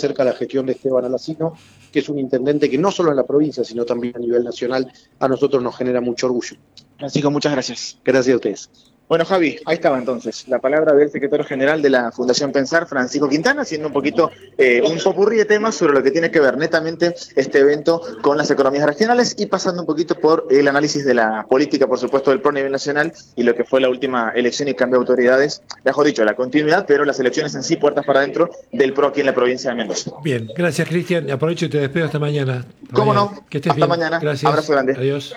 cerca la gestión de Esteban Alacino, que es un intendente que no solo en la provincia, sino también a nivel nacional, a nosotros nos genera mucho orgullo. Francisco, muchas gracias. Gracias a ustedes. Bueno, Javi, ahí estaba entonces la palabra del secretario general de la Fundación Pensar, Francisco Quintana, haciendo un poquito un popurrí de temas sobre lo que tiene que ver netamente este evento con las economías regionales y pasando un poquito por el análisis de la política, por supuesto, del PRO a nivel nacional y lo que fue la última elección y cambio de autoridades, mejor dicho, la continuidad, pero las elecciones en sí, puertas para adentro del PRO aquí en la provincia de Mendoza. Bien, gracias, Cristian. Aprovecho y te despido hasta mañana. ¿Cómo no? Que estés hasta bien. Mañana. Gracias. Abrazo grande. Adiós.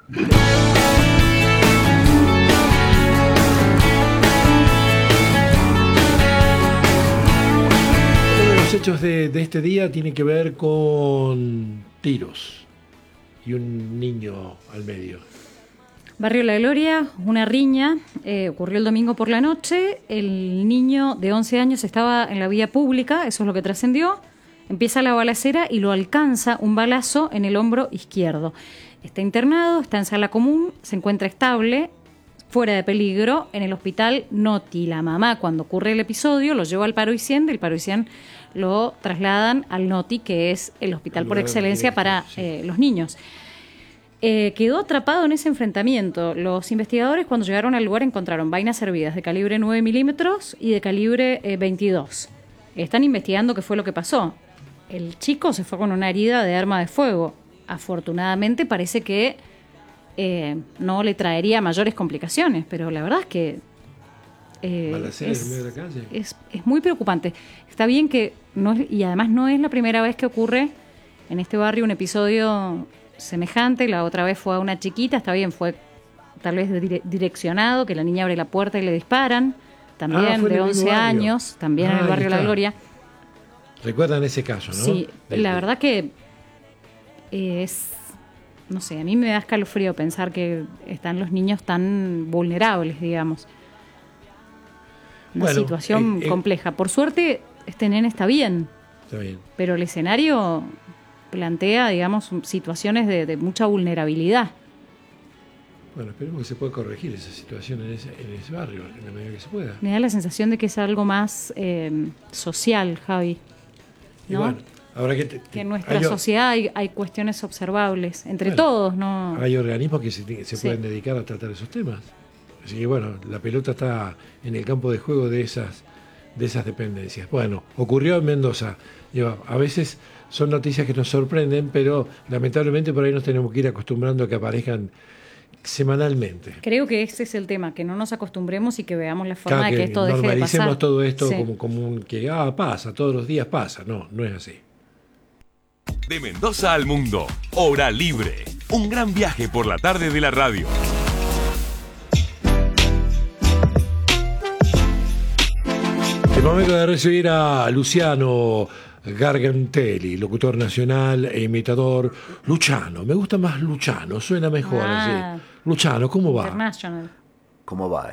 Los hechos de este día tienen que ver con tiros y un niño al medio. Barrio La Gloria, una riña, ocurrió el domingo por la noche. El niño de 11 años estaba en la vía pública, eso es lo que trascendió. Empieza la balacera y lo alcanza un balazo en el hombro izquierdo. Está internado, está en sala común, se encuentra estable, fuera de peligro, en el hospital Noti. La mamá, cuando ocurre el episodio, lo lleva al Paro y Cien, del Paro y Cien lo trasladan al Noti, que es el hospital por excelencia para los niños. Quedó atrapado en ese enfrentamiento. Los investigadores, cuando llegaron al lugar, encontraron vainas hervidas de calibre 9 milímetros y de calibre 22. Están investigando qué fue lo que pasó. El chico se fue con una herida de arma de fuego. Afortunadamente parece que no le traería mayores complicaciones, pero la verdad es que es muy preocupante. Está bien que no es, y además no es la primera vez que ocurre en este barrio un episodio semejante. La otra vez fue a una chiquita, está bien, fue tal vez direccionado, que la niña abre la puerta y le disparan, también de 11 años, también en el barrio La Gloria. ¿Recuerdan ese caso, no? Sí, la verdad que no sé, a mí me da escalofrío pensar que están los niños tan vulnerables, digamos. Una situación compleja. Por suerte, este nene está bien. Está bien. Pero el escenario plantea, digamos, situaciones de mucha vulnerabilidad. Bueno, esperemos que se pueda corregir esa situación en ese barrio, en la medida que se pueda. Me da la sensación de que es algo más social, Javi, ¿no? Y bueno, ahora que en nuestra sociedad hay cuestiones observables, entre todos, ¿no? Hay organismos que se pueden dedicar a tratar esos temas. Así que bueno, la pelota está en el campo de juego de esas dependencias. Bueno, ocurrió en Mendoza. A veces son noticias que nos sorprenden, pero lamentablemente por ahí nos tenemos que ir acostumbrando a que aparezcan semanalmente. Creo que ese es el tema, que no nos acostumbremos y que veamos la forma de que esto deje de pasar. Normalicemos todo esto como que pasa, todos los días pasa. No es así. De Mendoza al mundo, Hora Libre. Un gran viaje por la tarde de la radio. El momento de recibir a Luciano Gargantelli, locutor nacional e imitador. Luciano, me gusta más Luciano, suena mejor así. Luciano, ¿cómo va? International. ¿Cómo va?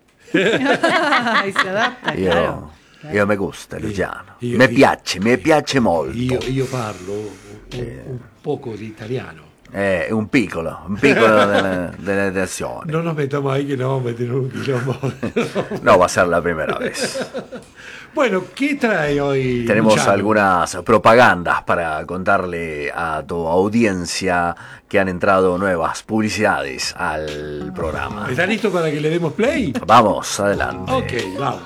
Y se adapta, claro. Io mi gusta Luciano. Mi piace molto. Io parlo un poco di italiano. Un piccolo delle nazioni. No nos metamos ahí que nos vamos a meter en un quilombo. No va a ser la primera vez. Bueno, ¿qué trae hoy? Tenemos Luciano? algunas propagandas para contarle a tu audiencia que han entrado nuevas publicidades al programa. ¿Está listo para que le demos play? Vamos, adelante. Ok, vamos.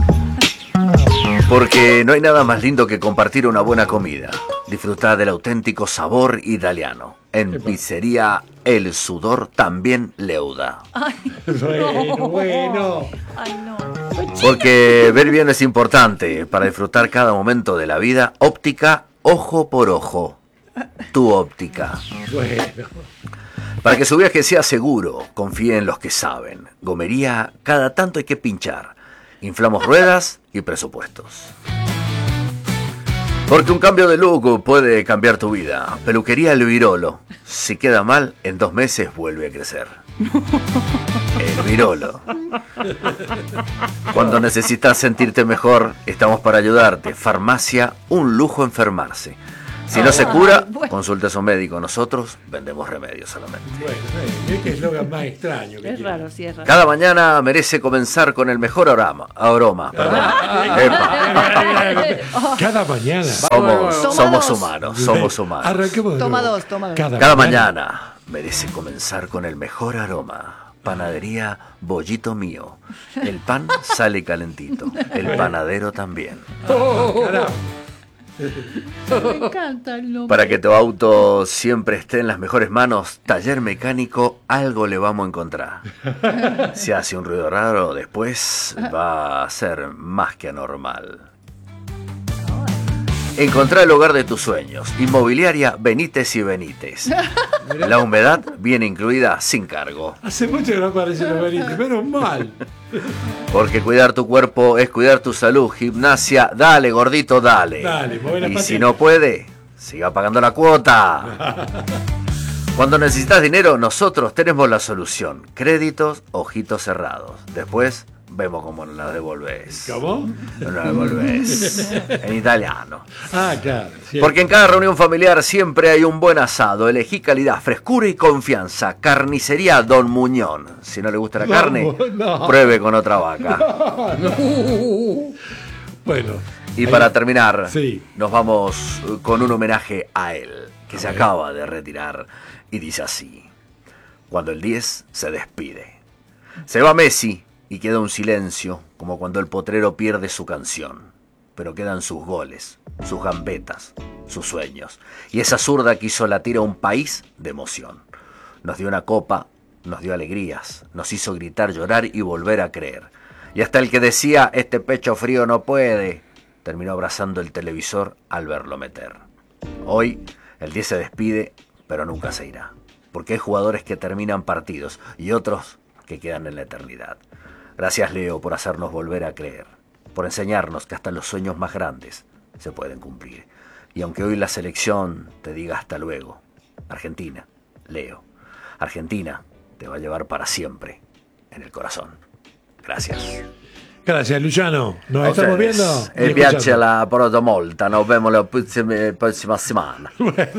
Porque no hay nada más lindo que compartir una buena comida. Disfrutar del auténtico sabor italiano. En Pizzería El Sudor también leuda. Ay, Bueno. Ay, no. Porque ver bien es importante. Para disfrutar cada momento de la vida, óptica ojo por ojo. Tu óptica. Bueno. Para que su viaje sea seguro, confíe en los que saben. Gomería, cada tanto hay que pinchar. Inflamos ruedas y presupuestos. Porque un cambio de look puede cambiar tu vida. Peluquería El Virolo. Si queda mal, en 2 meses vuelve a crecer. El Virolo. Cuando necesitas sentirte mejor, estamos para ayudarte. Farmacia, un lujo enfermarse. Si no se cura, consulte a su médico. Nosotros vendemos remedios solamente. Bueno, este eslogan más extraño que Es tiene. raro, sí, es raro. Cada mañana merece comenzar con el mejor aroma. Perdón. Epa. Cada mañana. Somos humanos. Arranquemos de Toma nuevo. dos. Cada mañana merece comenzar con el mejor aroma. Panadería Bollito Mío. El pan sale calentito. El panadero también. Caramba. Me encanta el nombre. Para que tu auto siempre esté en las mejores manos, Taller Mecánico, algo le vamos a encontrar. Si hace un ruido raro, después va a ser más que anormal. Encontrá el hogar de tus sueños. Inmobiliaria Benítez y Benítez. La humedad viene incluida sin cargo. Hace mucho que no aparece los Benítez, menos mal. Porque cuidar tu cuerpo es cuidar tu salud. Gimnasia, dale, gordito, dale. Dale, mueve la Y patita. si no puede, siga pagando la cuota. Cuando necesitas dinero, nosotros tenemos la solución. Créditos, ojitos cerrados. Después vemos cómo nos la devolvés. ¿Cómo? No la devolvés. En italiano. Ah, claro. Sí. Porque en cada reunión familiar siempre hay un buen asado. Elegí calidad, frescura y confianza. Carnicería Don Muñón. Si no le gusta la carne, no. pruebe con otra vaca. Bueno. Y ahí- para terminar, Sí. nos vamos con un homenaje a él, que se acaba de retirar. Y dice así: cuando el 10 se despide. Se va Messi y queda un silencio, como cuando el potrero pierde su canción. Pero quedan sus goles, sus gambetas, sus sueños. Y esa zurda que hizo latir a un país de emoción. Nos dio una copa, nos dio alegrías, nos hizo gritar, llorar y volver a creer. Y hasta el que decía, este pecho frío no puede, terminó abrazando el televisor al verlo meter. Hoy, el 10 se despide, pero nunca se irá. Porque hay jugadores que terminan partidos y otros que quedan en la eternidad. Gracias, Leo, por hacernos volver a creer. Por enseñarnos que hasta los sueños más grandes se pueden cumplir. Y aunque hoy la selección te diga hasta luego, Argentina, Leo, Argentina te va a llevar para siempre en el corazón. Gracias. Gracias, Luciano. Nos A estamos ustedes. viendo. E piace la protomolta. Nos vemos la próxima semana.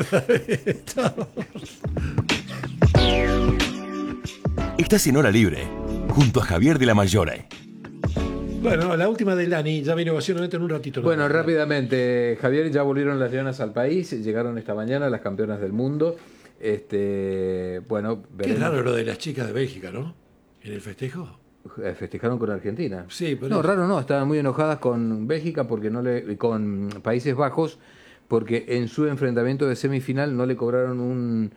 Estás en Hora Libre, junto a Javier de la Mayore. Bueno, la última de Lani, ya viene Ovación 90 en un ratito. ¿no? Bueno, rápidamente, Javier, ya volvieron las leonas al país, llegaron esta mañana las campeonas del mundo. Bueno, Qué raro lo de las chicas de Bélgica, ¿no? En el festejo. Festejaron con Argentina. Sí, pero No, raro no, estaban muy enojadas con Bélgica porque con Países Bajos, porque en su enfrentamiento de semifinal no le cobraron un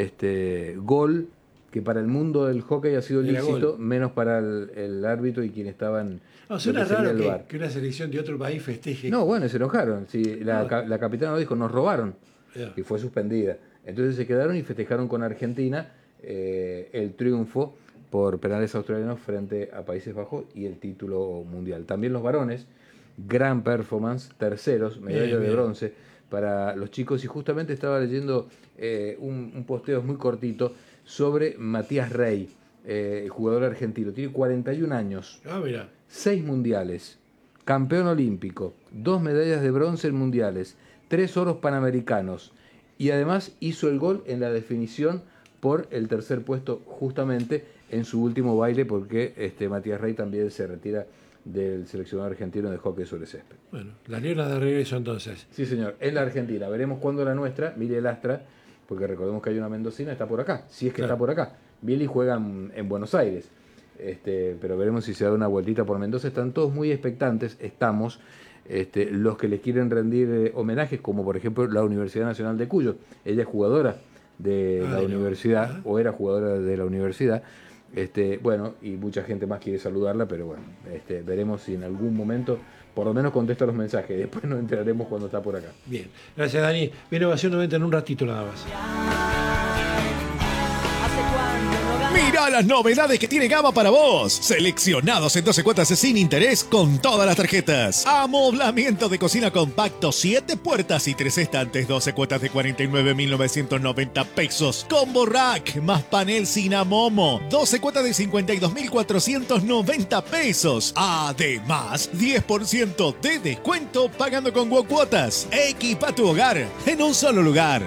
gol que para el mundo del hockey ha sido Era lícito, gol. menos para el árbitro y quienes estaban. No, suena lo que sería raro el VAR. que una selección de otro país festeje. No, bueno, se enojaron. Sí, la capitana lo dijo, nos robaron. Ya. Y fue suspendida. Entonces se quedaron y festejaron con Argentina el triunfo por penales australianos frente a Países Bajos y el título mundial. También los varones, gran performance, terceros, medalla Bien, de bien. bronce para los chicos. Y justamente estaba leyendo un posteo muy cortito sobre Matías Rey, jugador argentino. Tiene 41 años. Ah, mira. 6 mundiales, campeón olímpico, 2 medallas de bronce en mundiales, 3 oros panamericanos y además hizo el gol en la definición por el tercer puesto justamente en su último baile porque Matías Rey también se retira del seleccionado argentino de hockey sobre césped. Bueno, las leonas de regreso entonces. Sí, señor, en la Argentina. Veremos cuándo la nuestra, Mili Lastra, porque recordemos que hay una mendocina, está por acá, si es que Claro. está por acá. Mili juega en Buenos Aires. Pero veremos si se da una vueltita por Mendoza. Están todos muy expectantes, estamos los que les quieren rendir homenajes, como por ejemplo la Universidad Nacional de Cuyo. Ella es jugadora de la universidad, o era jugadora de la universidad. Bueno, y mucha gente más quiere saludarla, pero bueno, veremos si en algún momento por lo menos contesta los mensajes. Después nos enteraremos cuando está por acá. Bien. Gracias, Dani. Viene Ovación 90 en un ratito nada más. Mira Mirá las novedades que tiene Gama para vos. Seleccionados en 12 cuotas sin interés con todas las tarjetas. Amoblamiento de cocina compacto, 7 puertas y 3 estantes, 12 cuotas de 49.990 pesos. Combo rack más panel Cinamomo, 12 cuotas de 52.490 pesos. Además, 10% de descuento pagando con Cuotas. Equipa tu hogar en un solo lugar.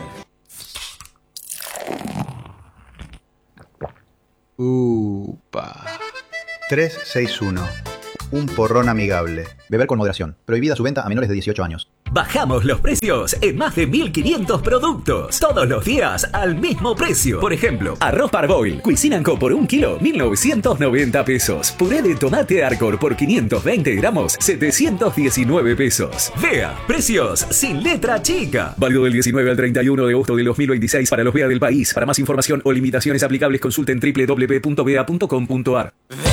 Upa. 361. Un porrón amigable. Beber con moderación. Prohibida su venta a menores de 18 años. Bajamos los precios en más de 1.500 productos. Todos los días al mismo precio. Por ejemplo, arroz Parboil, Cuisine & Co por 1 kilo, 1.990 pesos. Puré de tomate Arcor por 520 gramos, 719 pesos. Vea, precios sin letra chica. Válido del 19 al 31 de agosto del 2026 para los VEA del país. Para más información o limitaciones aplicables consulten www.vea.com.ar.